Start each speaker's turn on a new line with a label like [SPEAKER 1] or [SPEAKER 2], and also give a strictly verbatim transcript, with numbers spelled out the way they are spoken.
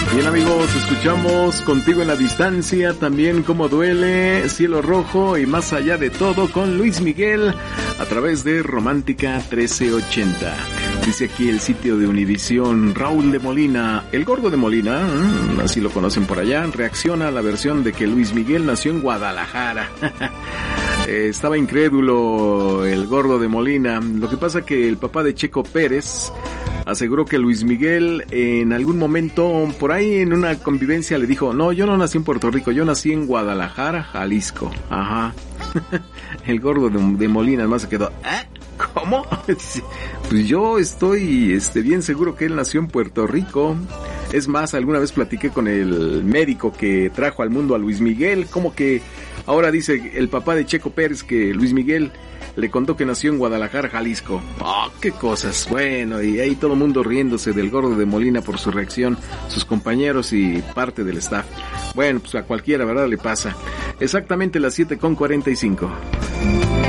[SPEAKER 1] Bien, amigos, escuchamos Contigo en la Distancia, también Cómo Duele, Cielo Rojo y Más Allá de Todo con Luis Miguel a través de Romántica trece ochenta. Dice aquí el sitio de Univisión, Raúl de Molina, el Gordo de Molina, así lo conocen por allá, reacciona a la versión de que Luis Miguel nació en Guadalajara. eh, estaba incrédulo el Gordo de Molina. Lo que pasa que el papá de Checo Pérez aseguró que Luis Miguel en algún momento por ahí en una convivencia le dijo, no, yo no nací en Puerto Rico, yo nací en Guadalajara, Jalisco. Ajá. El Gordo de, de Molina además se quedó, ¿eh? ¿Cómo? Pues yo estoy este, bien seguro que él nació en Puerto Rico. Es más, alguna vez platiqué con el médico que trajo al mundo a Luis Miguel. Como que ahora dice el papá de Checo Pérez que Luis Miguel le contó que nació en Guadalajara, Jalisco. ¡Oh, qué cosas! Bueno, y ahí todo el mundo riéndose del Gordo de Molina por su reacción, sus compañeros y parte del staff. Bueno, pues a cualquiera, ¿verdad? Le pasa. Exactamente las siete con cuarenta y cinco.